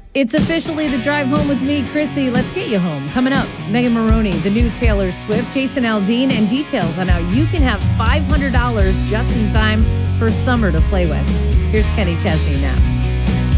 It's officially the drive home with me, Chrissy. Let's get you home. Coming up, Megan Maroney, the new Taylor Swift, Jason Aldean, and details on how you can have $500 just in time for summer to play with. Here's Kenny Chesney now.